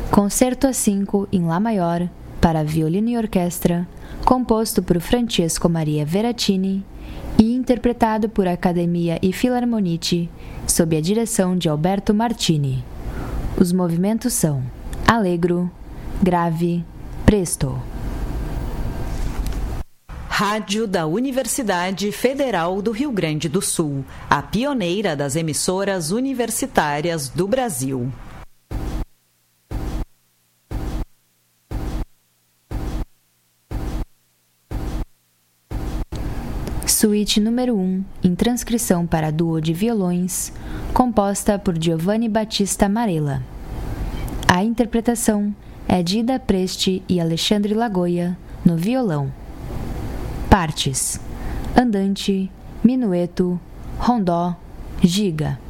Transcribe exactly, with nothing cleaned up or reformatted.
Concerto a cinco em Lá maior, para violino e orquestra, composto por Francesco Maria Veracini e interpretado por Academia e Filarmonici, sob a direção de Alberto Martini. Os movimentos são allegro, grave, presto. Rádio da Universidade Federal do Rio Grande do Sul, a pioneira das emissoras universitárias do Brasil. Suíte número um, em transcrição para duo de violões, composta por Giovanni Battista Marella. A interpretação é de Ida Preste e Alexandre Lagoia, no violão. Partes: andante, minueto, rondó, giga.